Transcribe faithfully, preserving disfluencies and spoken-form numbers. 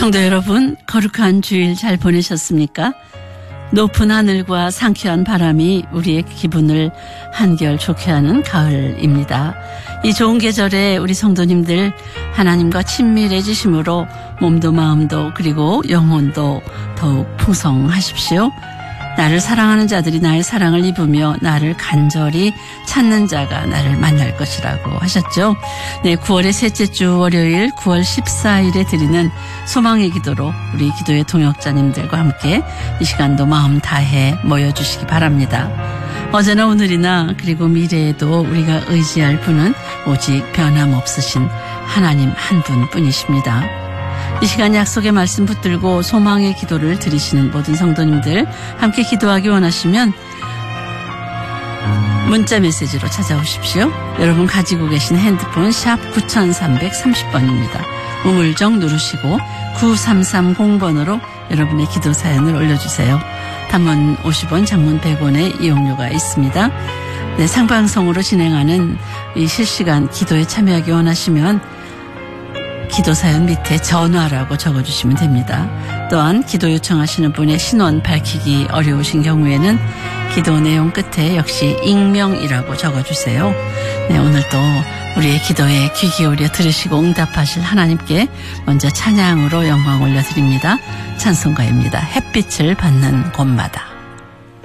성도 여러분, 거룩한 주일 잘 보내셨습니까? 높은 하늘과 상쾌한 바람이 우리의 기분을 한결 좋게 하는 가을입니다. 이 좋은 계절에 우리 성도님들 하나님과 친밀해지심으로 몸도 마음도 그리고 영혼도 더욱 풍성하십시오. 나를 사랑하는 자들이 나의 사랑을 입으며 나를 간절히 찾는 자가 나를 만날 것이라고 하셨죠. 네, 구월의 셋째 주 월요일 구월 십사일에 드리는 소망의 기도로 우리 기도의 동역자님들과 함께 이 시간도 마음 다해 모여주시기 바랍니다. 어제나 오늘이나 그리고 미래에도 우리가 의지할 분은 오직 변함없으신 하나님 한 분뿐이십니다. 이 시간 약속의 말씀 붙들고 소망의 기도를 드리시는 모든 성도님들 함께 기도하기 원하시면 문자 메시지로 찾아오십시오. 여러분 가지고 계신 핸드폰 샵 구삼삼삼 번입니다. 우물정 누르시고 구삼삼공번으로 여러분의 기도 사연을 올려주세요. 단문 오십 원, 장문 백 원의 이용료가 있습니다. 네, 상방송으로 진행하는 이 실시간 기도에 참여하기 원하시면 기도 사연 밑에 전화라고 적어주시면 됩니다. 또한 기도 요청하시는 분의 신원 밝히기 어려우신 경우에는 기도 내용 끝에 역시 익명이라고 적어주세요. 네, 오늘도 우리의 기도에 귀 기울여 들으시고 응답하실 하나님께 먼저 찬양으로 영광 올려드립니다. 찬송가입니다. 햇빛을 받는 곳마다.